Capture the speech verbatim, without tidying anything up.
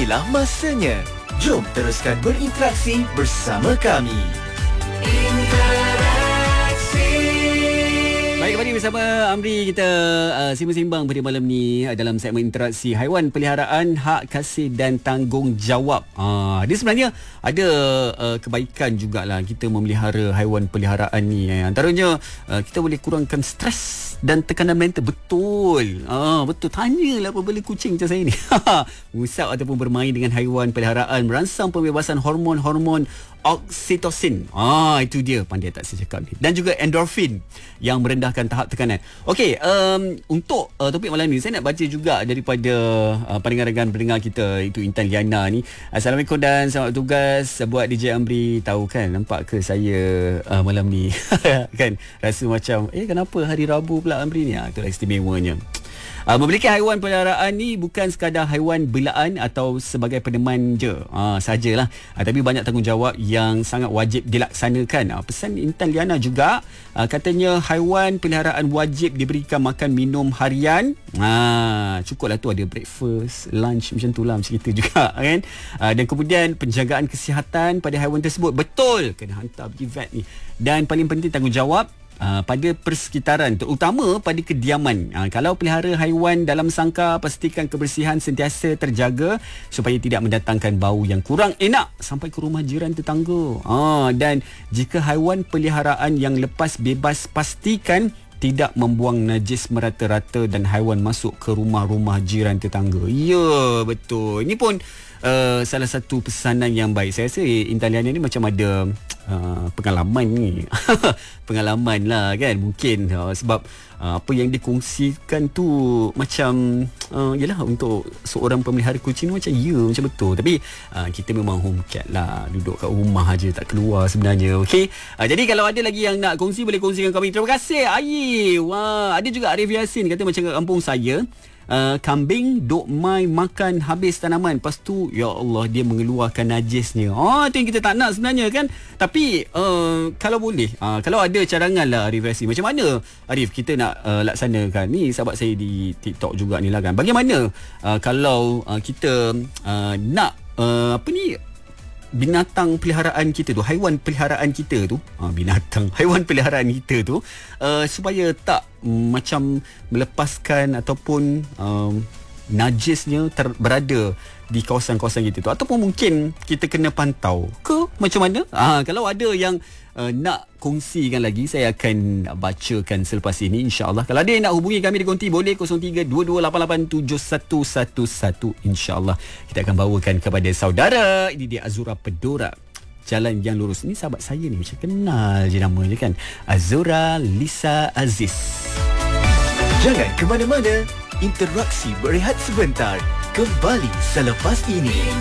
Inilah masanya. Jom teruskan berinteraksi bersama kami. Baik, kembali bersama Amri. Kita uh, simbang-simbang pada malam ni uh, dalam segmen interaksi haiwan peliharaan, hak kasih dan tanggungjawab. Uh, dia sebenarnya ada uh, kebaikan jugalah kita memelihara haiwan peliharaan ni. Eh. Antaranya uh, kita boleh kurangkan stres dan tekanan mental. Betul. Ah, betul. Tanyalah apa beli kucing macam saya ni. Mengusap ataupun bermain dengan haiwan peliharaan merangsang pembebasan hormon-hormon oksitosin. Ah, itu dia, pandai tak saya cakap ni. Dan juga endorfin yang merendahkan tahap tekanan. Okey, um, untuk uh, topik malam ni saya nak baca juga daripada uh, pandangan rakan pendengar kita, itu Intan Liana ni. Assalamualaikum dan selamat tugas buat D J Amri. Tahu kan, nampak ke saya uh, malam ni kan rasa macam eh kenapa hari Rabu pula Amri ni? Ah, itulah istimewanya. Uh, memiliki haiwan peliharaan ni bukan sekadar haiwan belaan atau sebagai peneman je uh, sajalah, uh, tapi banyak tanggungjawab yang sangat wajib dilaksanakan. Uh, pesan Intan Liana juga, uh, katanya haiwan peliharaan wajib diberikan makan minum harian. Uh, cukuplah tu ada breakfast, lunch macam tu lah, macam kita juga kan. Uh, dan kemudian penjagaan kesihatan pada haiwan tersebut. Betul, kena hantar pergi vet ni. Dan paling penting tanggungjawab Uh, pada persekitaran, terutama pada kediaman. Uh, kalau pelihara haiwan dalam sangkar, pastikan kebersihan sentiasa terjaga supaya tidak mendatangkan bau yang kurang enak sampai ke rumah jiran tetangga. Uh, dan jika haiwan peliharaan yang lepas bebas, pastikan tidak membuang najis merata-rata dan haiwan masuk ke rumah-rumah jiran tetangga. Ya, betul. Ini pun uh, salah satu pesanan yang baik. Saya rasa Intan Liana ni macam ada Uh, pengalaman ni. Pengalaman lah kan, mungkin uh, sebab uh, apa yang dikongsikan tu macam uh, yelah, untuk seorang pemelihara kucing ni macam ya, macam betul. Tapi uh, kita memang home cat lah, duduk kat rumah aja, tak keluar sebenarnya. Okey, uh, jadi kalau ada lagi yang nak kongsi, boleh kongsikan kami. Terima kasih Ayi. Wah, ada juga Arif Yasin kata macam kat kampung saya, Uh, kambing duk mai makan habis tanaman, lepas tu ya Allah dia mengeluarkan najisnya. Oh, tu yang kita tak nak sebenarnya kan. Tapi uh, kalau boleh, uh, kalau ada cadangan lah Arif Rasi, macam mana Arif kita nak uh, laksanakan ni? Sahabat saya di TikTok juga ni lah kan, bagaimana uh, kalau uh, kita uh, nak uh, apa ni, binatang peliharaan kita tu, haiwan peliharaan kita tu, ha, binatang, haiwan peliharaan kita tu uh, supaya tak um, macam melepaskan ataupun um, najisnya ter- berada di kawasan-kawasan kita tu, ataupun mungkin kita kena pantau ke macam mana? Ha, kalau ada yang uh, nak kongsikan lagi, saya akan bacakan selepas ini insya-Allah. Kalau ada yang nak hubungi kami di konti, boleh kosong tiga dua dua lapan lapan tujuh satu satu satu. Insya-Allah kita akan bawakan kepada saudara. Ini dia Azura Pedora, Jalan yang Lurus. Ini sahabat saya ni, macam kenal je nama je kan, Azura Lisa Aziz. Jangan ke mana-mana. Interaksi berehat sebentar. Kembali selepas ini.